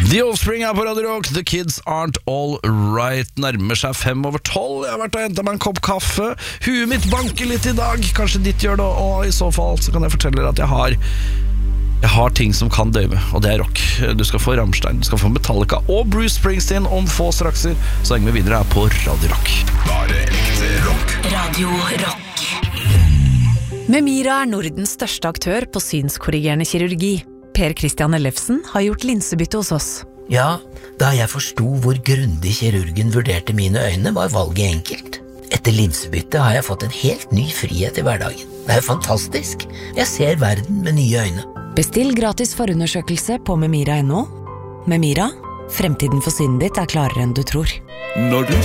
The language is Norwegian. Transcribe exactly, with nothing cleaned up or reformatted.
The Offspring er på Radio Rock. The kids aren't all right. Nærmer seg fem over tolv. Jeg har vært og hentet meg en kopp kaffe. Huet mitt banker litt i dag. Kanskje ditt gjør det. Og i så fall så kan jeg fortelle dere at jeg har Jeg har ting som kan døve, og det er rock. Du skal få Rammstein, du skal få Metallica og Bruce Springsteen om få strakser. Så henger vi videre her på Radio Rock. Bare ekte rock. Radio Rock. Memira er Nordens største aktør på synskorrigerende kirurgi. Per Christian Ellefsen har gjort linsebytte hos oss. Ja, da jeg forsto hvor grundig kirurgen vurderte mine øyne, var valget enkelt. Etter linsebytte har jeg fått en helt ny frihet i hverdagen. Det er jo fantastisk. Jeg ser verden med nye øyne. Bestill gratis forundersøkelse på memira punktum no. Memira, fremtiden for synet ditt er klarere enn du tror. Når du